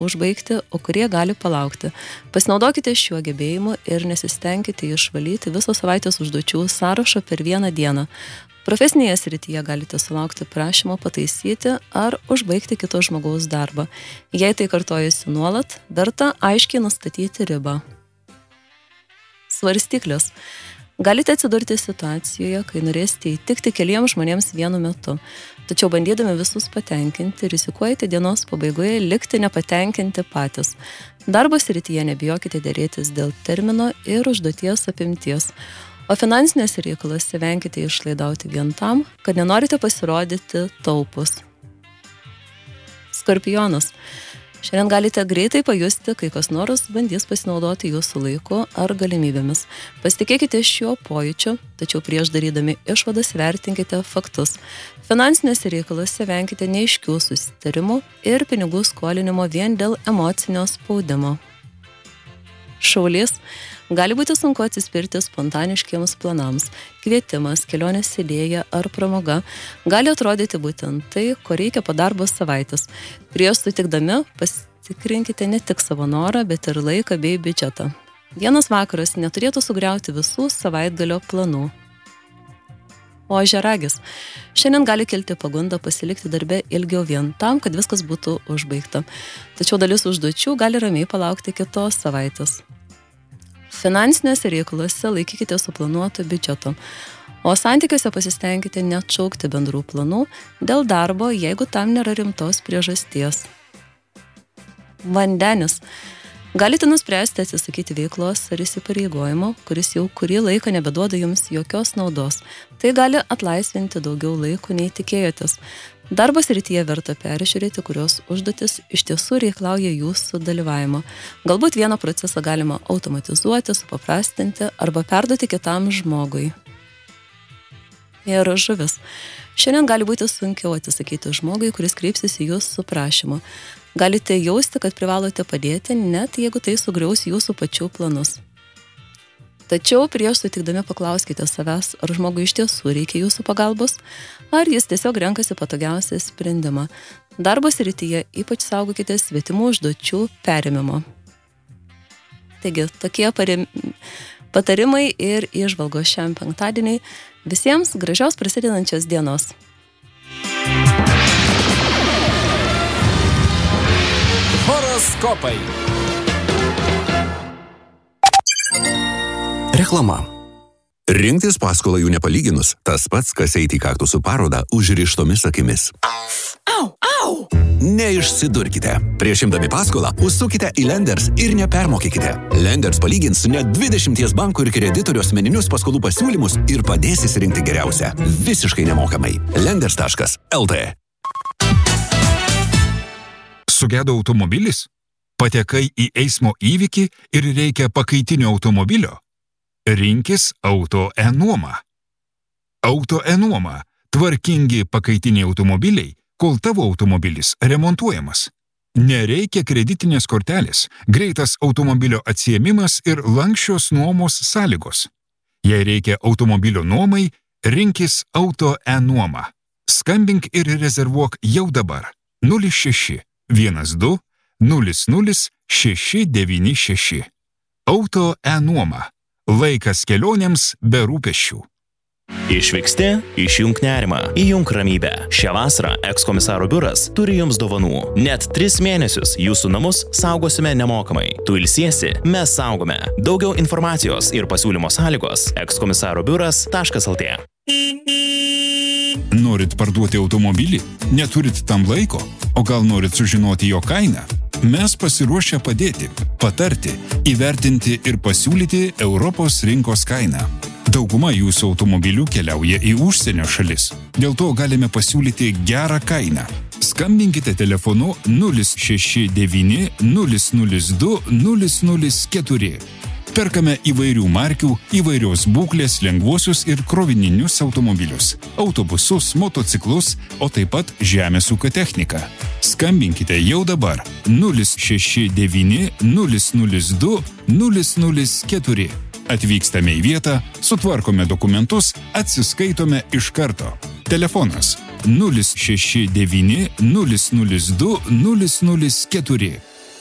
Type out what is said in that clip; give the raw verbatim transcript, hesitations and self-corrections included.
užbaigti, o kurie gali palaukti. Pasinaudokite šiuo gebėjimu ir nesistengkite išvalyti viso savaitės užduočių sąrašo per vieną dieną. Profesinėje srityje galite sulaukti prašymo pataisyti ar užbaigti kito žmogaus darbą. Jei tai kartojasi nuolat, verta aiškiai nustatyti ribą. Svarstyklės. Galite atsidurti situacijoje, kai norėsite įtikti keliems žmonėms vienu metu. Tačiau bandydami visus patenkinti, rizikuojate dienos pabaigoje likti nepatenkinti patys. Darbo srityje nebijokite dėrėtis dėl termino ir užduoties apimties. O finansinėse reikalose venkite išlaidauti vien tam, kad nenorite pasirodyti taupus. Skorpionas. Šiandien galite greitai pajusti, kai kas nors bandys pasinaudoti jūsų laiku ar galimybėmis. Pasitikėkite šiuo pojūčiu, tačiau prieš darydami išvadas vertinkite faktus. Finansinėse reikalose venkite neaiškių susitarimų ir pinigų skolinimo vien dėl emocinio spaudimo. Šaulys. Gali būti sunku atsispirti spontaniškiems planams. Kvietimas, kelionės idėja ar pramoga gali atrodyti būtent tai, ko reikia po darbo savaitės. Prieš sutikdami pasitikrinkite ne tik savo norą, bet ir laiką bei biudžetą. Vienas vakaras neturėtų sugriauti visų savaitgalio planų. O ožiaragis. Šiandien gali kilti pagunda pasilikti darbe ilgiau vien tam, kad viskas būtų užbaigta. Tačiau dalis užduočių gali ramiai palaukti kitos savaitės. Finansinėse reikaluose laikykite suplanuoto biudžeto, o santykiuose pasistengkite neatšaukti bendrų planų dėl darbo, jeigu tam nėra rimtos priežasties. Vandenis. Galite nuspręsti atsisakyti veiklos ar įsipareigojimo, kuris jau kurį laiką nebeduoda jums jokios naudos. Tai gali atlaisvinti daugiau laiko nei tikėjotės. Darbo srityje verta peržiūrėti, kurios užduotis iš tiesų reikalauja jūsų dalyvavimo. Galbūt vieną procesą galima automatizuoti, supaprastinti arba perduoti kitam žmogui. Ir žuvis. Šiandien gali būti sunkiau atsisakyti žmogui, kuris kreipsis į jūs su prašymu. Galite jausti, kad privalote padėti, net jeigu tai sugriaus jūsų pačių planus. Tačiau prieš sutikdami paklauskite savęs, ar žmogui iš tiesų reikia jūsų pagalbos, ar jis tiesiog renkasi patogiausią sprendimą. Darbo srityje ypač saugokite svetimų užduočių perėmimo. Taigi, tokie parem... patarimai ir įžvalgos šiam penktadieniai. Visiems gražios prasidedančios dienos. Horoskopai. Reklama. Rinktis paskolą jų nepalyginus, tas pats, kas eiti į kaktusų parodą užrištomis akimis. Au, au! Neišsidurkite. Prieš imdami paskolą, užsukite į Lenders ir nepermokykite. Lenders palygins net dvidešimties bankų ir kreditorių asmeninius paskolų pasiūlymus ir padės išsirinkti geriausią. Visiškai nemokamai. Lenders taškas el tė. Sugedo automobilis? Patekai į eismo įvykį ir reikia pakaitinio automobilio? Rinkis Auto E-nuomą. Auto E-nuoma – tvarkingi pakaitiniai automobiliai, kol tavo automobilis remontuojamas. Nereikia kreditinės kortelės, greitas automobilio atsiėmimas ir lanksčios nuomos sąlygos. Jei reikia automobilio nuomai, rinkis Auto E-nuomą. Skambink ir rezervuok jau dabar. nulis šeši vienas du nulis nulis šeši devyni šeši. Auto E-nuoma. Laikas kelionėms be rūpesčių. Išvyksti, išjunk nerimą, įjunk ramybę. Šią vasarą ekskomisaro biuras turi jums dovanų. Net tris mėnesius jūsų namus saugosime nemokamai. Tu ilsiesi, mes saugome. Daugiau informacijos ir pasiūlymo sąlygos ekskomisaro biuras taškas el tė. Norit parduoti automobilį? Neturit tam laiko? O gal norit sužinoti jo kainą? Mes pasiruošę padėti, patarti, įvertinti ir pasiūlyti Europos rinkos kainą. Dauguma jūsų automobilių keliauja į užsienio šalis. Dėl to galime pasiūlyti gerą kainą. Skambinkite telefonu nulis šeši devyni nulis nulis du nulis nulis keturi. Perkame įvairių markių, įvairios būklės, lengvuosius ir krovininius automobilius, autobusus, motociklus, o taip pat žemės ūkio techniką. Skambinkite jau dabar nulis šeši devyni nulis nulis du nulis nulis keturi. Atvykstame į vietą, sutvarkome dokumentus, atsiskaitome iš karto. Telefonas nulis šeši devyni nulis nulis du nulis nulis keturi.